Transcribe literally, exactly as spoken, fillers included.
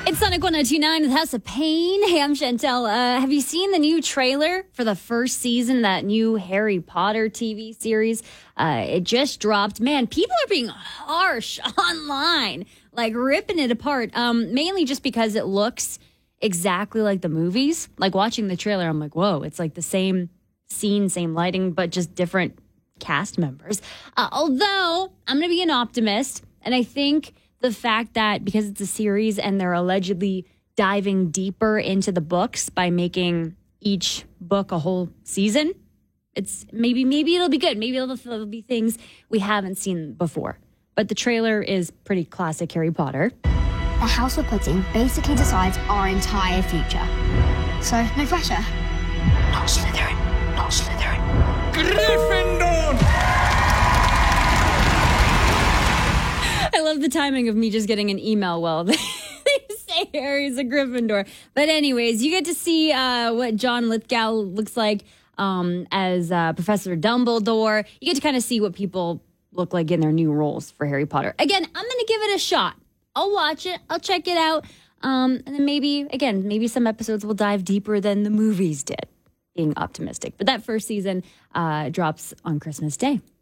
It's Sonic one oh two point nine with House of Pain. Hey, I'm Chantel. Uh, have you seen the new trailer for the first season of that new Harry Potter T V series? Uh, it just dropped. Man, people are being harsh online, like ripping it apart, um, mainly just because it looks exactly like the movies. Like watching the trailer, I'm like, whoa, it's like the same scene, same lighting, but just different cast members. Uh, although, I'm going to be an optimist, and I think the fact that because it's a series and they're allegedly diving deeper into the books by making each book a whole season, it's maybe maybe it'll be good. Maybe it'll, it'll be things we haven't seen before. But the trailer is pretty classic Harry Potter. The house we're putting basically decides our entire future. So, no pressure. Not Slytherin. Not Slytherin. Gryffindor! I love the timing of me just getting an email while they say Harry's a Gryffindor. But anyways, you get to see uh, what John Lithgow looks like um, as uh, Professor Dumbledore. You get to kind of see what people look like in their new roles for Harry Potter. Again, I'm going to give it a shot. I'll watch it. I'll check it out. Um, and then maybe, again, maybe some episodes will dive deeper than the movies did, being optimistic. But that first season uh, drops on Christmas Day.